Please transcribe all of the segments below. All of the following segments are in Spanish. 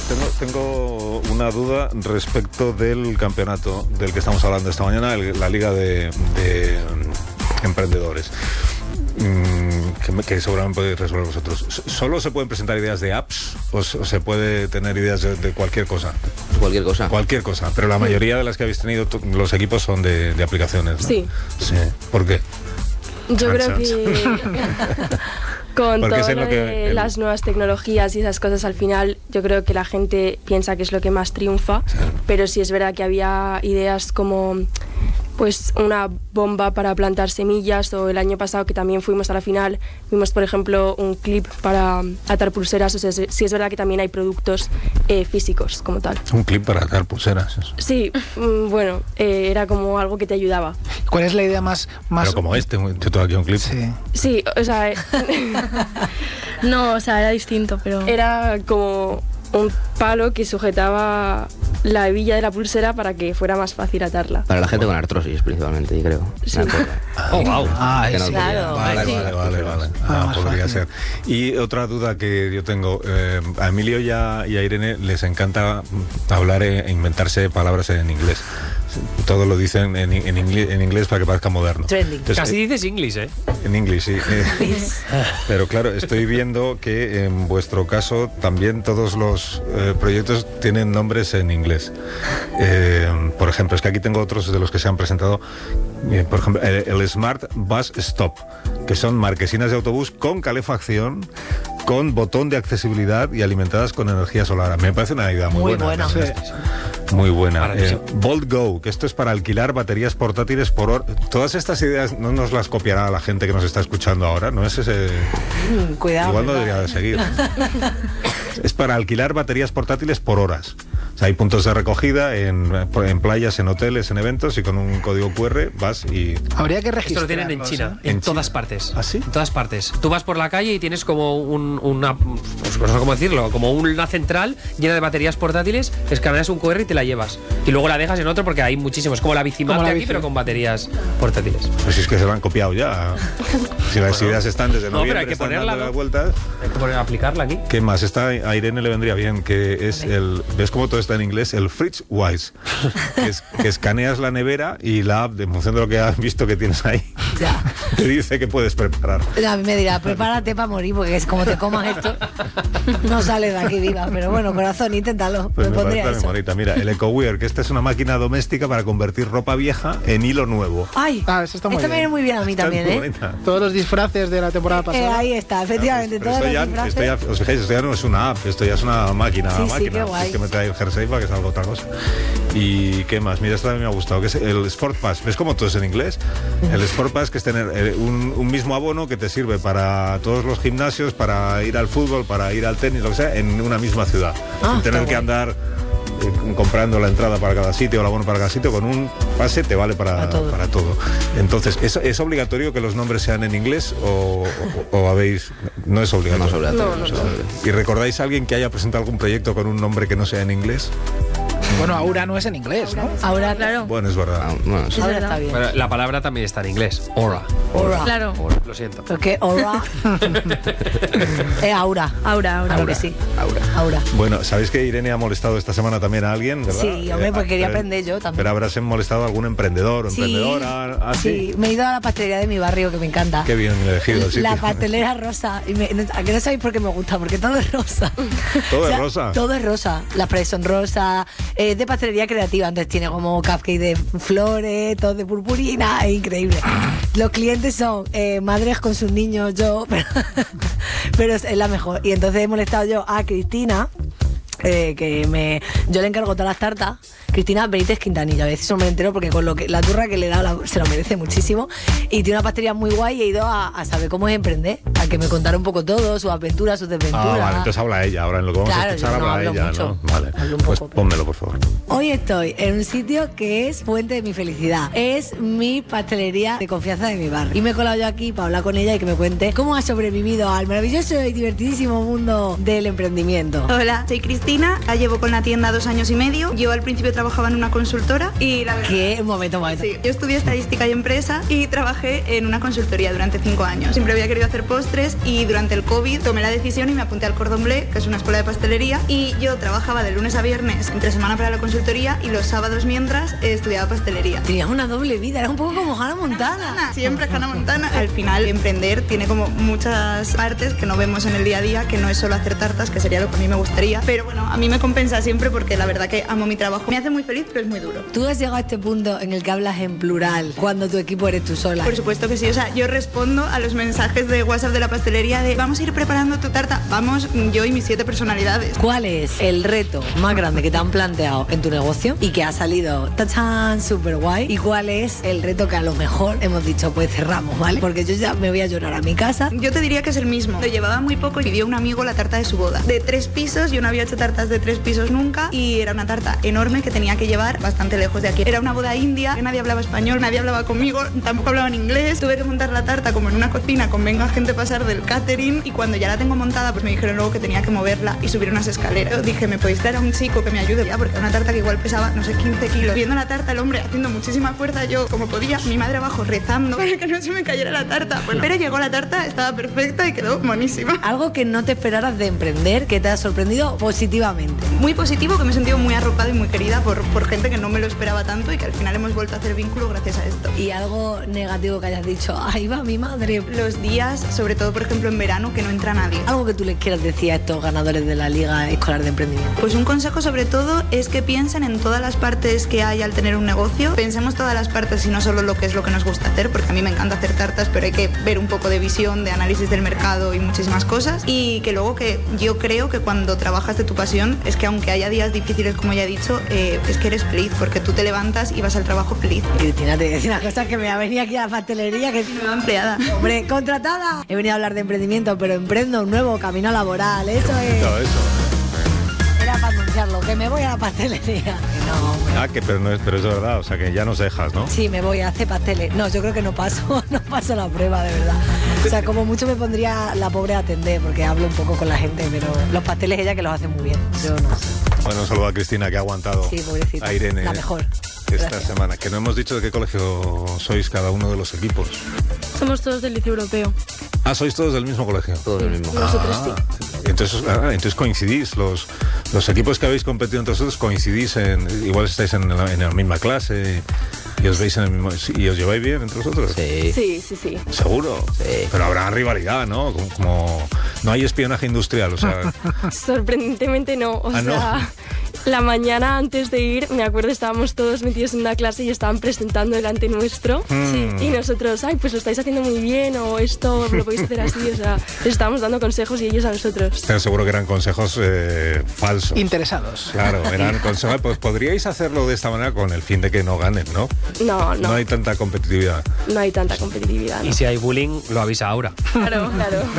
tengo una duda respecto del campeonato del que estamos hablando esta mañana, la Liga de Emprendedores. Que seguramente podéis resolver vosotros. ¿Solo se pueden presentar ideas de apps o se puede tener ideas de cualquier cosa? Cualquier cosa. Cualquier cosa, pero la mayoría de las que habéis tenido los equipos son de aplicaciones, ¿no? Sí. ¿Por qué? Yo creo que con Porque todo lo de las nuevas tecnologías y esas cosas, al final yo creo que la gente piensa que es lo que más triunfa, pero sí es verdad que había ideas como pues una bomba para plantar semillas, o el año pasado que también fuimos a la final, vimos por ejemplo un clip para atar pulseras. O sea, sí es verdad que también hay productos físicos como tal. Un clip para atar pulseras. Eso. Sí, bueno, era como algo que te ayudaba. ¿Cuál es la idea más...? Pero como yo tengo aquí un clip. Sí, o sea... No, o sea, era distinto, pero... Era como un palo que sujetaba la hebilla de la pulsera para que fuera más fácil atarla. Para la gente con artrosis, principalmente, yo creo. Sí. Oh, wow. Claro. Vale. Podría ser. Y otra duda que yo tengo, a Emilio y a Irene les encanta hablar e inventarse palabras en inglés. Todo lo dicen en inglés para que parezca moderno. Entonces, casi dices English, ¿eh? En inglés, sí. Pero claro, estoy viendo que en vuestro caso también todos los proyectos tienen nombres en inglés. Por ejemplo, es que aquí tengo otros de los que se han presentado. Por ejemplo, el Smart Bus Stop, que son marquesinas de autobús con calefacción, con botón de accesibilidad y alimentadas con energía solar. Me parece una idea muy buena. Sí. Muy buena. Bolt Go, que esto es para alquilar baterías portátiles por hora. Todas estas ideas no nos las copiará la gente que nos está escuchando ahora, ¿no es ese? Cuidado. Igual no debería de seguir. Es para alquilar baterías portátiles por horas. O sea, hay puntos de recogida en playas, en hoteles, en eventos, y con un código QR vas y... Habría que registrarlo. Esto lo tienen en China, en todas partes. ¿Ah, sí? En todas partes. Tú vas por la calle y tienes como una, pues no sé cómo decirlo, como una central llena de baterías portátiles, escaneas un QR y te la llevas. Y luego la dejas en otro porque hay muchísimos, como la bicimap de aquí, pero con baterías portátiles. Pues si es que se lo han copiado ya. Si las ideas están desde noviembre, pero hay que ponerla, las vueltas. Hay que aplicarla aquí. ¿Qué más? A Irene le vendría bien, que es ¿ves cómo todo está en inglés? El FridgeWise, que escaneas la nevera y la app, en función de lo que has visto que tienes ahí, te dice que puedes preparar. A mí me dirá, prepárate para morir, porque es como te comas esto, no sales de aquí viva. Pero bueno, corazón, inténtalo. Pues me pondría eso. Bonita. Mira, el EcoWear, que esta es una máquina doméstica para convertir ropa vieja en hilo nuevo. Ay, eso está muy esto me viene muy bien a mí también, muy ¿eh? bonita. Todos los disfraces de la temporada pasada. Ahí está, efectivamente. Pero todos esto los disfraces. os fijáis, esto ya no es una app, esto ya es una máquina. Sí, qué guay. Es que me trae el jersey para que salga otra cosa. ¿Y qué más? Mira, esto también me ha gustado, que es el Sport Pass. ¿Ves cómo todo es en inglés? El Sport Pass, que es tener un mismo abono que te sirve para todos los gimnasios, para ir al fútbol, para ir al tenis, lo que sea, en una misma ciudad. Sin tener que andar comprando la entrada para cada sitio o el abono para cada sitio. Con un pase te vale para todo. Entonces, ¿es obligatorio que los nombres sean en inglés o habéis...? No es obligatorio. No. ¿Y recordáis a alguien que haya presentado algún proyecto con un nombre que no sea en inglés? Bueno, Aura no es en inglés, ¿no? Aura, claro. Bueno, es verdad. Bueno, sí. Ahora está bien. Bueno, la palabra también está en inglés. Aura. Claro. Lo siento. Porque Aura es Aura. Claro que sí. Aura. Bueno, ¿sabéis que Irene ha molestado esta semana también a alguien, verdad? Sí, hombre, pues quería aprender yo también. Pero habrás molestado a algún emprendedor o emprendedora. Sí, me he ido a la pastelería de mi barrio, que me encanta. Qué bien elegido el sitio. La pastelera rosa. ¿A qué no sabéis por qué me gusta? Porque todo es rosa. ¿Todo es rosa? Todo es rosa. Las paredes son rosas. De pastelería creativa. Entonces tiene como cupcake de flores, todo de purpurina. Es increíble. Los clientes son madres con sus niños, yo. Pero es la mejor. Y entonces he molestado yo a Cristina, yo le encargo todas las tartas. Cristina Benítez Quintanilla, a veces no me entero porque con lo que la turra que le he dado se lo merece muchísimo, y tiene una pastelería muy guay y he ido a saber cómo es emprender, a que me contara un poco todo, sus aventuras, sus desventuras. Vale, entonces habla ella, ahora en lo que vamos a escuchar habla ella, mucho. ¿no? Vale, pues pónmelo, por favor. Hoy estoy en un sitio que es fuente de mi felicidad, es mi pastelería de confianza de mi barrio, y me he colado yo aquí para hablar con ella y que me cuente cómo ha sobrevivido al maravilloso y divertidísimo mundo del emprendimiento. Hola, soy Cristina, la llevo con la tienda 2 años y medio. Yo al principio trabajaba en una consultora y la verdad... ¿Qué? Un momento. Sí, yo estudié estadística y empresa y trabajé en una consultoría durante 5 años. Siempre había querido hacer postres semestres y durante el COVID tomé la decisión y me apunté al Cordon Bleu, que es una escuela de pastelería, y yo trabajaba de lunes a viernes entre semana para la consultoría y los sábados mientras estudiaba pastelería. Tenías una doble vida, era un poco como Hannah Montana. Siempre Hannah Montana. Al final, emprender tiene como muchas partes que no vemos en el día a día, que no es solo hacer tartas, que sería lo que a mí me gustaría. Pero bueno, a mí me compensa siempre porque la verdad que amo mi trabajo. Me hace muy feliz, pero es muy duro. ¿Tú has llegado a este punto en el que hablas en plural cuando tu equipo eres tú sola? Por supuesto que sí. O sea, yo respondo a los mensajes de WhatsApp de la pastelería de vamos a ir preparando tu tarta. Vamos, yo y mis 7 personalidades. ¿Cuál es el reto más grande que te han planteado en tu negocio y que ha salido tachán, súper guay? ¿Y cuál es el reto que a lo mejor hemos dicho, pues cerramos, ¿vale? Porque yo ya me voy a llorar a mi casa. Yo te diría que es el mismo. Lo llevaba muy poco y pidió un amigo la tarta de su boda. De 3 pisos, yo no había hecho tartas de 3 pisos nunca y era una tarta enorme que tenía que llevar bastante lejos de aquí. Era una boda india, que nadie hablaba español, nadie hablaba conmigo, tampoco hablaban inglés. Tuve que montar la tarta como en una cocina con venga gente a pasar del catering y cuando ya la tengo montada pues me dijeron luego que tenía que moverla y subir unas escaleras. Yo dije, ¿me podéis dar a un chico que me ayude? Ya, porque era una tarta que igual pesaba, no sé, 15 kilos. Viendo la tarta, el hombre haciendo muchísima fuerza, yo como podía, mi madre abajo rezando para que no se me cayera la tarta. Pues, pero llegó la tarta, estaba perfecta y quedó buenísima. Algo que no te esperaras de emprender, que te ha sorprendido positivamente. Muy positivo, que me he sentido muy arropada y muy querida por gente que no me lo esperaba tanto y que al final hemos vuelto a hacer vínculo gracias a esto. Y algo negativo que hayas dicho, ahí va mi madre. Los días, sobre todo por ejemplo en verano, que no entra nadie. Algo que tú les quieras decir a estos ganadores de la Liga Escolar de Emprendimiento. Pues un consejo sobre todo es que piensen en todas las partes que hay al tener un negocio. Pensemos todas las partes y no solo lo que es lo que nos gusta hacer, porque a mí me encanta hacer tartas, pero hay que ver un poco de visión, de análisis del mercado y muchísimas cosas. Y que luego que yo creo que cuando trabajas de tu pasión es que aunque haya días difíciles, como ya he dicho, es que eres feliz, porque tú te levantas y vas al trabajo feliz. Cristina, te voy a decir una cosa, que me ha venido aquí a la pastelería, que nueva empleada. Hombre, contratada. He venido a hablar de emprendimiento, pero emprendo un nuevo camino laboral, eso es. Todo eso. Era para anunciarlo, que me voy a la pastelería. No, Ah, pero es de verdad, o sea que ya nos dejas, ¿no? Sí, me voy a hacer pasteles. No, yo creo que no paso la prueba, de verdad. O sea, como mucho me pondría la pobre a atender, porque hablo un poco con la gente, pero los pasteles ella que los hace muy bien. Yo no sé. Bueno, un saludo a Cristina, que ha aguantado a Irene la mejor. esta Gracias. semana. Que no hemos dicho de qué colegio sois cada uno de los equipos. Somos todos del Liceo Europeo. Ah, sois todos del mismo colegio. Todo el mismo. Nosotros sí. Entonces coincidís, los equipos que habéis competido entre vosotros coincidís igual estáis en la misma clase y os veis en el mismo, y os lleváis bien entre vosotros. Sí. Sí. Seguro. Sí. Pero habrá rivalidad, ¿no? Como no hay espionaje industrial, o sea. Sorprendentemente no. O Ah, ¿no? sea, la mañana antes de ir, me acuerdo, estábamos todos metidos en una clase y estaban presentando delante nuestro. Y nosotros, ay, pues lo estáis haciendo muy bien, o esto lo podéis hacer así. O sea, les estábamos dando consejos y ellos a nosotros. Pero seguro que eran consejos falsos. Interesados. Claro, eran consejos. Pues podríais hacerlo de esta manera con el fin de que no ganen, ¿no? No. No hay tanta competitividad. No hay tanta competitividad. ¿no? Y si hay bullying, lo avisa ahora. Claro.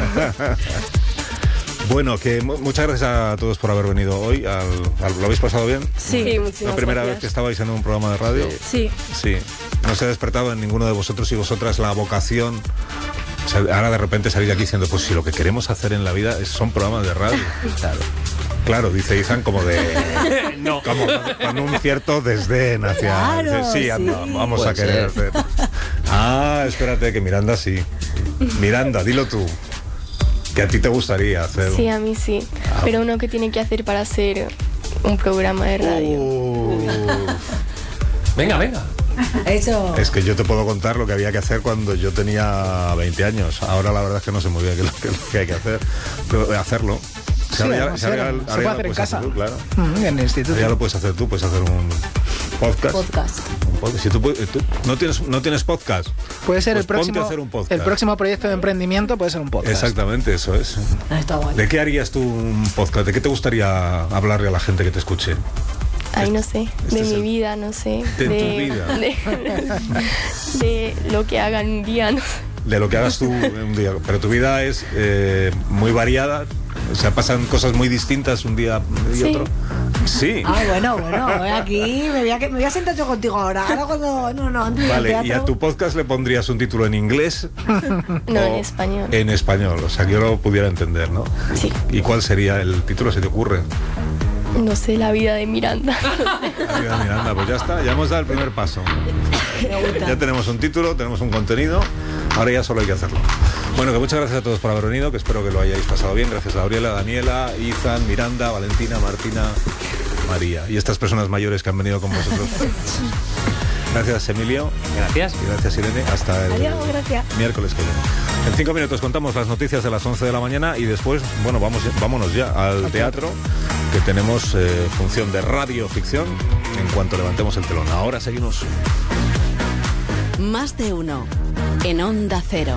Bueno, que muchas gracias a todos por haber venido hoy. ¿Lo habéis pasado bien? Sí, muchísimas ¿La primera gracias. vez que estabais en un programa de radio? Sí. Sí. ¿No se ha despertado en ninguno de vosotros y vosotras la vocación? O sea, ahora de repente salís aquí diciendo, pues si lo que queremos hacer en la vida son programas de radio. Claro, dice Izan como de... No. Como con un cierto desdén hacia... Claro, sí, sí. anda, vamos a Puede querer ser. hacer... Ah, espérate, que Miranda sí. Miranda, dilo tú. Que a ti te gustaría hacer... Sí, a mí sí. Pero uno que tiene que hacer para hacer un programa de radio. Venga. Eso. Es que yo te puedo contar lo que había que hacer cuando yo tenía 20 años. Ahora la verdad es que no sé muy bien qué es lo que hay que hacer. Pero hacerlo. Sí, además, se puede hacer en casa. Tú, claro. En el instituto. Ya lo puedes hacer tú, puedes hacer un podcast. Un podcast. Si tú no tienes podcast, Puede ser pues el próximo, ponte a hacer un podcast. el próximo proyecto de emprendimiento puede ser un podcast. Exactamente, eso es. Está guay. ¿De qué harías tú un podcast? ¿De qué te gustaría hablarle a la gente que te escuche? Ay, no sé. Este De es mi el- vida, no sé. De tu vida. De lo que hagan un día, no sé. De lo que hagas tú un día. Pero tu vida es muy variada. O sea, pasan cosas muy distintas un día y Sí. otro. Sí. Ah, bueno, aquí me voy a sentar yo contigo ahora. Ahora cuando... No, antes del Vale, teatro. ¿y a tu podcast le pondrías un título en inglés? No, o en español. En español, o sea, que yo lo pudiera entender, ¿no? Sí. ¿Y cuál sería el título, se te ocurre? No sé, la vida de Miranda. Mira, Miranda, pues ya está, ya hemos dado el primer paso. Me gusta. Ya tenemos un título, tenemos un contenido. Ahora ya solo hay que hacerlo. Bueno, que muchas gracias a todos por haber venido, que espero que lo hayáis pasado bien. Gracias a Gabriela, Daniela, Izan, Miranda, Valentina, Martina, María y estas personas mayores que han venido con vosotros. Gracias, Emilio. Gracias. Y gracias, Irene. Hasta el miércoles que viene. En 5 minutos contamos las noticias de las 11 de la mañana y después, bueno, vámonos ya al teatro, que tenemos función de radioficción en cuanto levantemos el telón. Ahora seguimos. Más de uno en Onda Cero.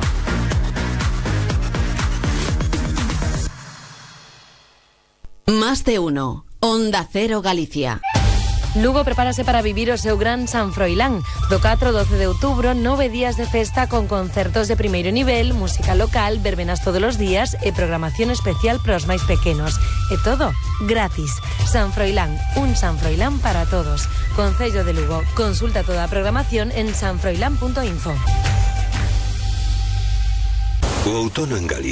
Más de uno. Onda Cero Galicia. Lugo prepárase para vivir o seu gran San Froilán. Do 4 ao 12 de outubro, 9 días de festa con concertos de primeiro nivel, música local, verbenas todos os días e programación especial para os máis pequenos. E todo gratis. San Froilán, un San Froilán para todos. Concello de Lugo. Consulta toda a programación en sanfroilán.info. O outono en Galicia